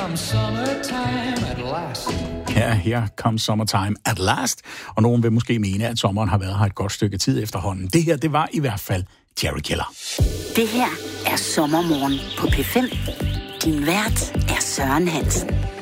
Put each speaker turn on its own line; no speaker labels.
comes summertime at last.
Ja, Here Comes Summertime at Last. Og nogen vil måske mene, at sommeren har været her et godt stykke tid efterhånden. Det her, det var i hvert fald Jerry Keller.
Det her er Sommermorgen på P5. Din vært er Søren Hansen.